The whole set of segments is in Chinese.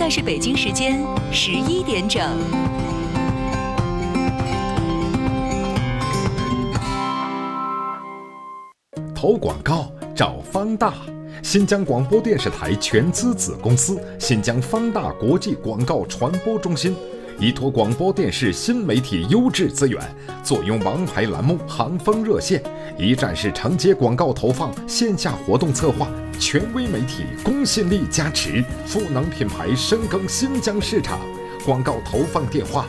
在是北京时间11点整。 投广告找方大，新疆广播电视台全资子公司新疆方大国际广告传播中心，依托广播电视新媒体优质资源，坐拥王牌栏目行风热线，一站式承接广告投放、线下活动策划，权威媒体公信力加持，赋能品牌深耕新疆市场。广告投放电话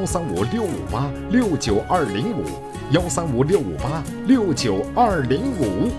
：135-658-69205，135-658-69205。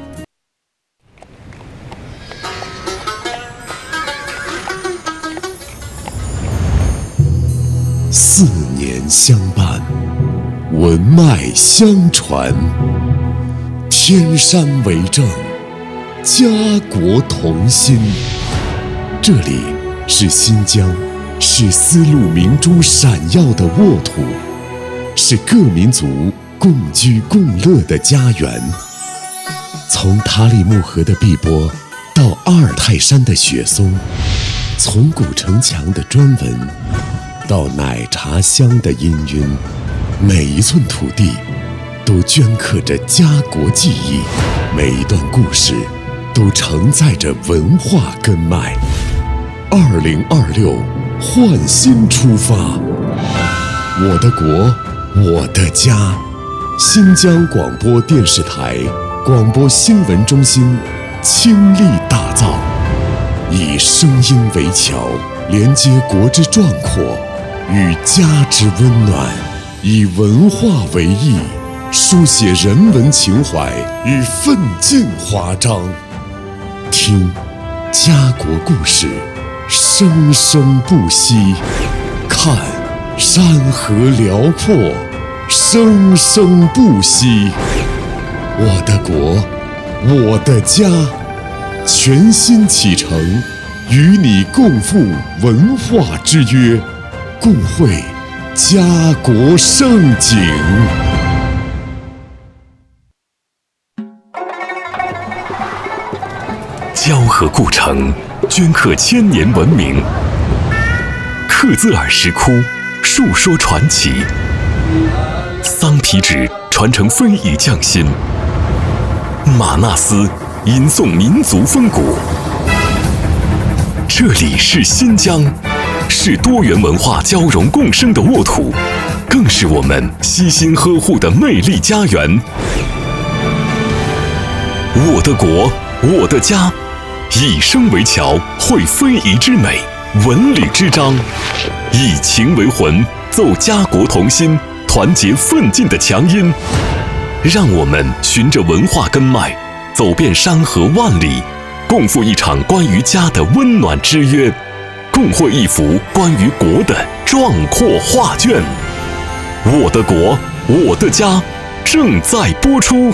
4年相伴，文脉相传，天山为证，家国同心。这里是新疆，是丝路明珠闪耀的沃土，是各民族共居共乐的家园。从塔里木河的碧波到阿尔泰山的雪松，从古城墙的砖纹到奶茶香的氤氲，每一寸土地都镌刻着家国记忆，每一段故事都承载着文化根脉。2026焕新出发，我的国，我的家。新疆广播电视台广播新闻中心倾力打造，以声音为桥，连接国之壮阔与家之温暖，以文化为翼，书写人文情怀与奋进华章。听家国故事，生生不息；看山河辽阔，生生不息。我的国，我的家，全新启程，与你共赴文化之约，共绘家国盛景。 交河故城镌刻千年文明，克孜尔石窟述说传奇，桑皮纸传承非遗匠心，玛纳斯吟诵民族风骨。这里是新疆，是多元文化交融共生的沃土，更是我们悉心呵护的魅力家园。我的国，我的家，以声为桥，绘非遗之美，文旅之章，以情为魂，奏家国同心，团结奋进的强音。让我们循着文化根脉，走遍山河万里，共赴一场关于家的温暖之约，共绘一幅关于国的壮阔画卷。我的国，我的家，正在播出。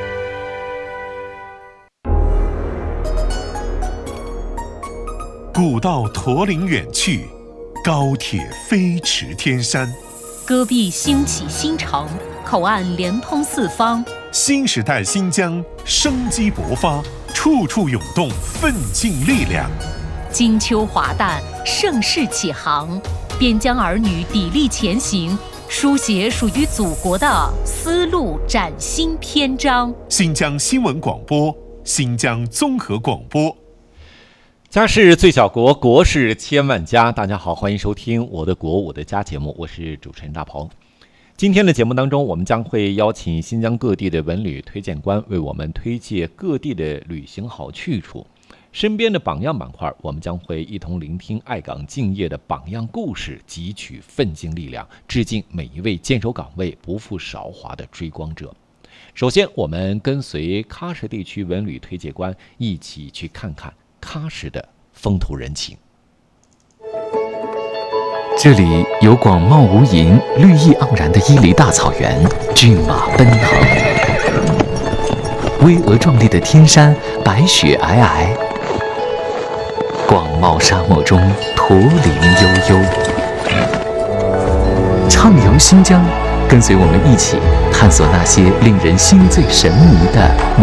古道驼铃远去，高铁飞驰天山。 戈壁兴起新城，口岸连通四方。 新时代新疆生机勃发，处处涌动奋进力量。 金秋华诞，盛世启航，边疆儿女砥砺前行，书写属于祖国的丝路崭新篇章。 新疆新闻广播，新疆综合广播。 家是最小国，国是千万家。大家好，欢迎收听我的国我的家节目，我是主持人大鹏。今天的节目当中，我们将会邀请新疆各地的文旅推荐官为我们推介各地的旅行好去处。身边的榜样板块，我们将会一同聆听爱岗敬业的榜样故事，汲取奋进力量，致敬每一位坚守岗位、不负韶华的追光者。首先，我们跟随喀什地区文旅推介官一起去看看喀什的风土人情。 这里有广袤无垠、绿意盎然的伊犁大草原，骏马奔腾；巍峨壮丽的天山，白雪皑皑；广袤沙漠中，驼铃悠悠。畅游新疆，跟随我们一起探索那些令人心醉神迷的